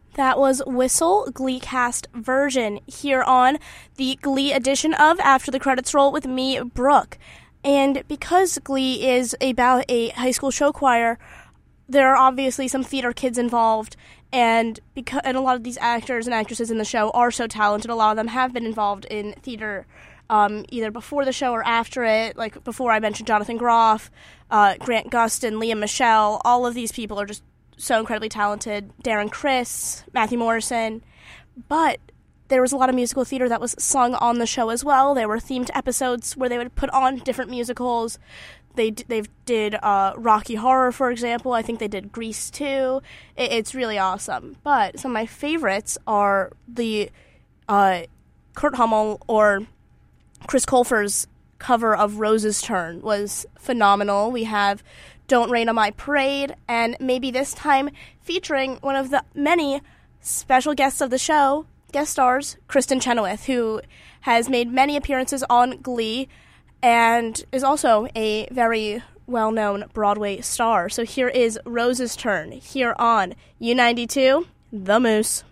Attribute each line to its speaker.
Speaker 1: That was Whistle Glee Cast version here on the Glee edition of After the Credits Roll with me, Brooke. And because Glee is about a high school show choir, there are obviously some theater kids involved, and a lot of these actors and actresses in the show are so talented. A lot of them have been involved in theater either before the show or after it. Like before, I mentioned Jonathan Groff, Grant Gustin, Leah Michelle. All of these people are just so incredibly talented. Darren Criss, Matthew Morrison. But there was a lot of musical theater that was sung on the show as well. There were themed episodes where they would put on different musicals. They did Rocky Horror, for example. I think they did Grease, too. It's really awesome. But some of my favorites are the Kurt Hummel or Chris Colfer's cover of Rose's Turn was phenomenal. We have Don't Rain on My Parade, and maybe this time featuring one of the many special guests of the show, guest stars, Kristen Chenoweth, who has made many appearances on Glee and is also a very well-known Broadway star. So here is Rose's Turn, here on U92, The Moose.